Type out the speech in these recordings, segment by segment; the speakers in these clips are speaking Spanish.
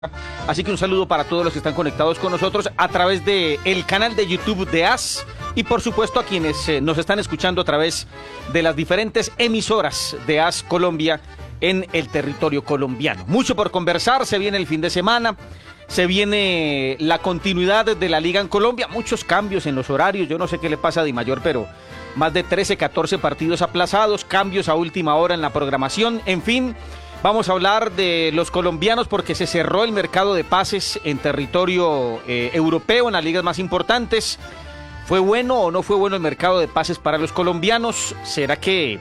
Así que un saludo para todos los que están conectados con nosotros a través del canal de YouTube de AS y por supuesto a quienes nos están escuchando a través de las diferentes emisoras de AS Colombia en el territorio colombiano. Mucho por conversar, se viene el fin de semana, se viene la continuidad de la Liga en Colombia, muchos cambios en los horarios, yo no sé qué le pasa a Di Mayor, pero más de 13, 14 partidos aplazados, cambios a última hora en la programación, en fin. Vamos a hablar de los colombianos porque se cerró el mercado de pases en territorio europeo, en las ligas más importantes. ¿Fue bueno o no fue bueno el mercado de pases para los colombianos? ¿Será que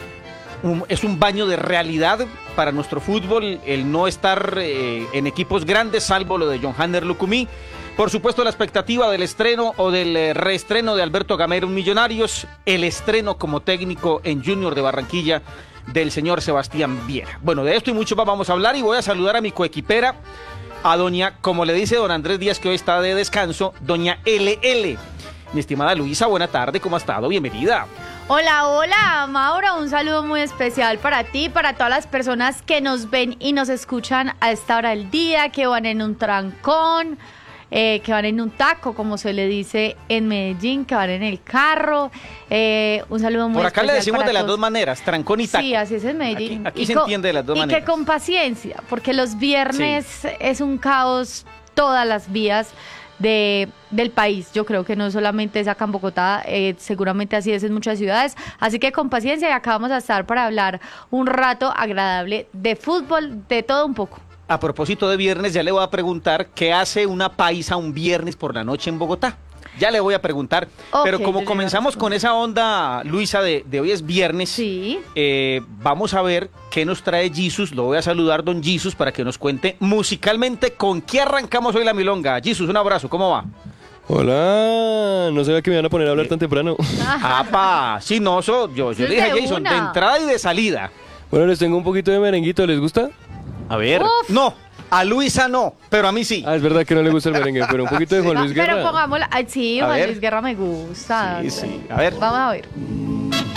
es un baño de realidad para nuestro fútbol el no estar en equipos grandes, salvo lo de John-Hanner Lucumí? Por supuesto, la expectativa del estreno o del reestreno de Alberto Gamero en Millonarios, el estreno como técnico en Junior de Barranquilla del señor Sebastián Viera. Bueno, de esto y mucho más vamos a hablar y voy a saludar a mi coequipera, a doña, como le dice don Andrés Díaz, que hoy está de descanso, doña LL. Mi estimada Luisa, buena tarde, ¿cómo ha estado? Bienvenida. Hola, hola, Mauro, un saludo muy especial para ti, para todas las personas que nos ven y nos escuchan a esta hora del día, que van en un trancón, que van en un taco, como se le dice en Medellín, que van en el carro. Un saludo muy especial. Por acá le decimos de las dos maneras, trancón y taco. Sí, así es en Medellín. Aquí se entiende de las dos maneras. Y que con paciencia, porque los viernes es un caos todas las vías del país. Yo creo que no solamente es acá en Bogotá, seguramente así es en muchas ciudades. Así que con paciencia, y acá vamos a estar para hablar un rato agradable de fútbol, de todo un poco. A propósito de viernes, ya le voy a preguntar qué hace una paisa un viernes por la noche en Bogotá. Ya le voy a preguntar, pero como comenzamos con esa onda, Luisa, de hoy es viernes, sí. Vamos a ver qué nos trae Jesus. Lo voy a saludar, don Jesus, para que nos cuente musicalmente con qué arrancamos hoy la milonga. Jesus, un abrazo, ¿cómo va? Hola, no sabía que me iban a poner a hablar tan temprano. ¡Apa! Sí, no, yo le dije a Jason, de entrada y de salida. Bueno, les tengo un poquito de merenguito, ¿les gusta? A ver, ¡Uf! No, a Luisa no, pero a mí sí. Ah, es verdad que no le gusta el merengue, pero un poquito de Juan Luis Guerra. Pero pongámosla, sí, A Juan ver. Luis Guerra me gusta. Sí, a ver. Vamos a ver.